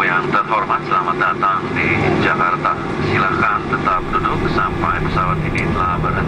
yang terhormat, selamat datang di Jakarta. Silakan tetap duduk sampai pesawat ini telah berhenti.